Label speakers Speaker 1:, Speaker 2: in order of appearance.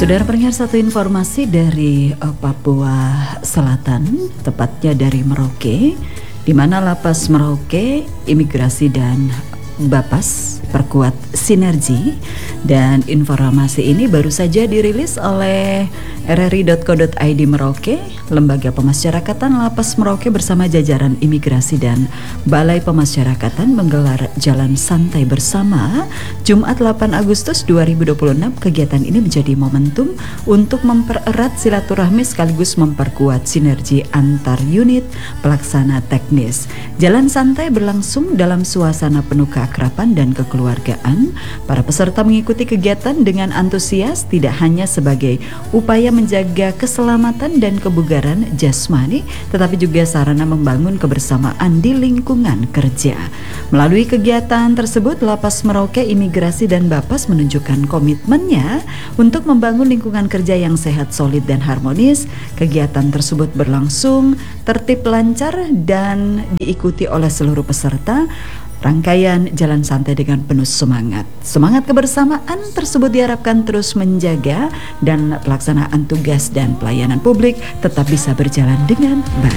Speaker 1: Saudara pendengar, satu informasi dari Papua Selatan, tepatnya dari Merauke, di mana Lapas Merauke, Imigrasi dan Bapas perkuat sinergi. Dan informasi ini baru saja dirilis oleh rri.co.id Merauke. Lembaga Pemasyarakatan Lapas Merauke bersama jajaran Imigrasi dan Balai Pemasyarakatan menggelar Jalan Santai Bersama Jumat 8 Agustus 2026. Kegiatan ini menjadi momentum untuk mempererat silaturahmi sekaligus memperkuat sinergi antar unit pelaksana teknis. Jalan santai berlangsung dalam suasana penuh keakraban dan kekeluargaan. Para peserta mengikuti kegiatan dengan antusias, tidak hanya sebagai upaya menjaga keselamatan dan kebugaran jasmani, tetapi juga sarana membangun kebersamaan di lingkungan kerja. Melalui kegiatan tersebut, Lapas Merauke, Imigrasi dan Bapas menunjukkan komitmennya untuk membangun lingkungan kerja yang sehat, solid dan harmonis. Kegiatan tersebut berlangsung tertib, lancar dan diikuti oleh seluruh peserta. Rangkaian jalan santai dengan penuh semangat. Semangat kebersamaan tersebut diharapkan terus menjaga dan pelaksanaan tugas dan pelayanan publik tetap bisa berjalan dengan baik.